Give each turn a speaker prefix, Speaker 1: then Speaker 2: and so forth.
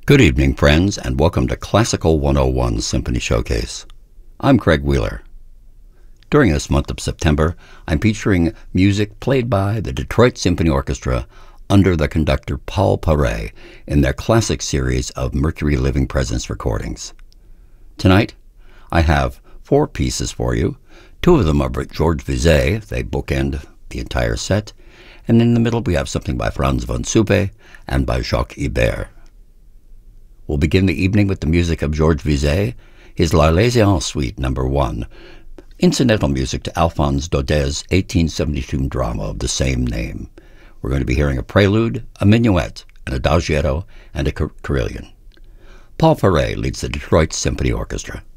Speaker 1: Good evening, friends, and welcome to Classical 101 Symphony Showcase. I'm Craig Wheeler. During this month of September, I'm featuring music played by the Detroit Symphony Orchestra under the conductor Paul Paray in their classic series of Mercury Living Presence recordings. Tonight, I have 4 pieces for you. 2 of them are by Georges Bizet. They bookend the entire set. And in the middle, we have something by Franz von Suppe and by Jacques Ibert. We'll begin the evening with the music of Georges Bizet, his L'Arlésienne Suite No. 1, incidental music to Alphonse Daudet's 1872 drama of the same name. We're going to be hearing a prelude, a minuet, an adagietto, and a carillon. Paul Paray leads the Detroit Symphony Orchestra.